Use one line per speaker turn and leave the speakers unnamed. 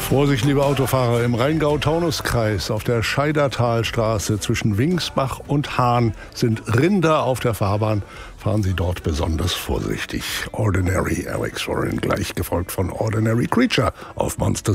Vorsicht, liebe Autofahrer, im Rheingau-Taunus-Kreis auf der Scheidertalstraße zwischen Wingsbach und Hahn sind Rinder auf der Fahrbahn. Fahren Sie dort besonders vorsichtig. Ordinary Alex Warren, gleich gefolgt von Ordinary Creature auf Monster